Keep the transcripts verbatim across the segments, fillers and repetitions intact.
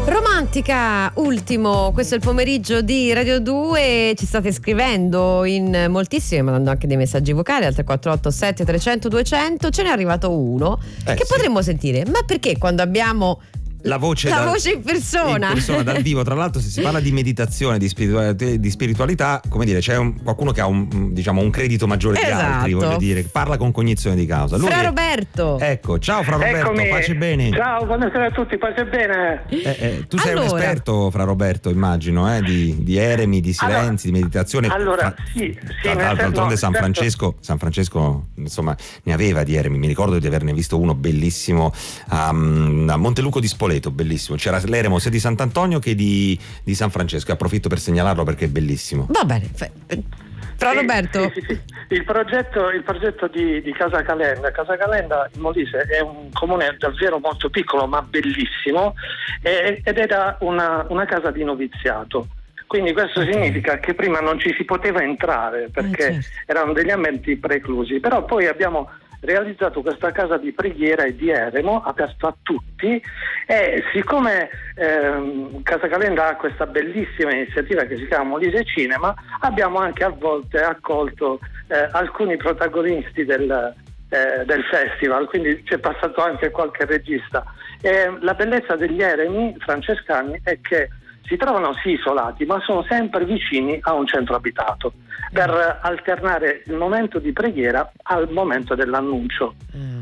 Romantica, ultimo, questo è il pomeriggio di Radio due, ci state scrivendo in moltissimi, mandando anche dei messaggi vocali al tre quattro otto sette trecento duecento, ce n'è arrivato uno eh, che sì. potremmo sentire, ma perché quando abbiamo la voce, la dal, voce in persona in persona dal vivo, tra l'altro se si parla di meditazione, di spiritualità, di spiritualità come dire, c'è un, qualcuno che ha un, diciamo, un credito maggiore esatto. di altri, voglio dire, parla con cognizione di causa. Lui Fra è, Roberto, ecco, ciao Fra Roberto, Eccomi. pace bene. Ciao, buonasera a tutti, pace bene. Eh, eh, tu sei allora. un esperto, Fra Roberto, immagino, eh, di, di eremi, di silenzi, allora, di meditazione. Allora, Fra, sì, sì. Tra l'altro, d'altronde San certo. Francesco, San Francesco, insomma, ne aveva di eremi. Mi ricordo di averne visto uno bellissimo um, a Monteluco di Spoleto, bellissimo. C'era l'eremo sia di Sant'Antonio che di, di San Francesco. Approfitto per segnalarlo perché è bellissimo. va bene. Fra Sì, Roberto, sì, sì, sì. Il progetto, il progetto di, di Casa Calenda. Casa Calenda in Molise è un comune davvero molto piccolo ma bellissimo, eh, ed era una, una casa di noviziato. Quindi questo okay. significa che prima non ci si poteva entrare perché eh, certo. erano degli ambienti preclusi, però poi abbiamo realizzato questa casa di preghiera e di eremo aperto a tutti, e siccome ehm, Casa Calenda ha questa bellissima iniziativa che si chiama Molise Cinema, abbiamo anche a volte accolto eh, alcuni protagonisti del, eh, del festival, quindi c'è passato anche qualche regista. E la bellezza degli eremi francescani è che si trovano sì isolati, ma sono sempre vicini a un centro abitato, per alternare il momento di preghiera al momento dell'annuncio.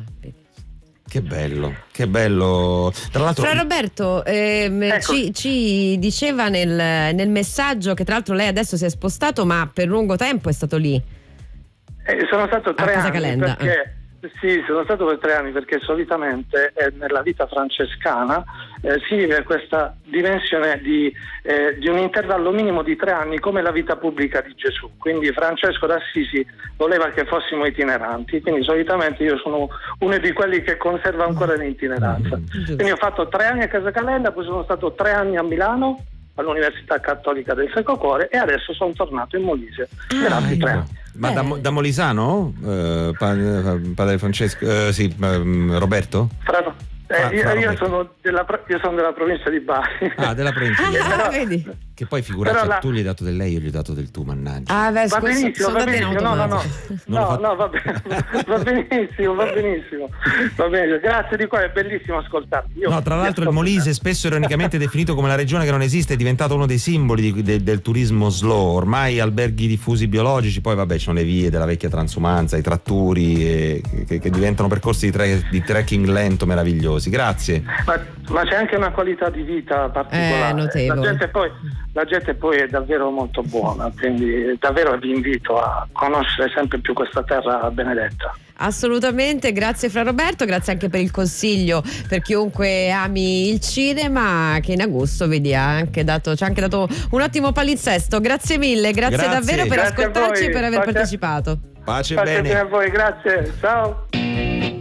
Che bello, che bello. Tra l'altro, Fra Roberto, ehm, ecco. ci, ci diceva nel, nel messaggio che tra l'altro lei adesso si è spostato, ma per lungo tempo è stato lì. Eh, sono stato tre Casa anni Calenda. perché sì, sono stato per tre anni perché solitamente eh, nella vita francescana eh, si vive questa dimensione di, eh, di un intervallo minimo di tre anni come la vita pubblica di Gesù. Quindi Francesco d'Assisi voleva che fossimo itineranti, quindi solitamente io sono uno di quelli che conserva ancora l'itineranza. Quindi ho fatto tre anni a Casa Calenda, poi sono stato tre anni a Milano all'Università Cattolica del Sacro Cuore e adesso sono tornato in Molise per altri tre anni. Ma da, da Molisano, eh, padre Francesco, eh, sì, eh, Roberto? Fra, eh, Fra, io, fra io, Roberto. sono della, io sono della provincia di Bari. Ah, della provincia di Ah, Bari. vedi? Che poi figurati, Però la- tu gli hai dato del lei, io gli ho dato del tu, mannaggia. Ah, beh, Va scusa, benissimo, sono va andata in benissimo, no, no, no, automatico. Non ho no, fatto- no, va, bene, va benissimo, va benissimo, va benissimo, grazie di cuore, è bellissimo ascoltarvi. Io No, tra vi l'altro il ascolto Molise, spesso ironicamente definito come la regione che non esiste, è diventato uno dei simboli di- de- del turismo slow. Ormai alberghi diffusi biologici, poi vabbè ci sono le vie della vecchia transumanza, i tratturi eh, che, che diventano percorsi di, tre- di trekking lento meravigliosi. Grazie. Ma, ma c'è anche una qualità di vita particolare. Eh, notevole. La gente poi, la gente poi è davvero molto buona, quindi davvero vi invito a conoscere sempre più questa terra benedetta. Assolutamente, grazie Fra Roberto, grazie anche per il consiglio per chiunque ami il cinema, che in agosto vedi ha anche dato, ci ha anche dato un ottimo palinsesto. Grazie mille, grazie, Grazie. davvero per Grazie a ascoltarci voi. e per aver Pace- partecipato. Pace Pace bene. bene a voi, grazie, ciao.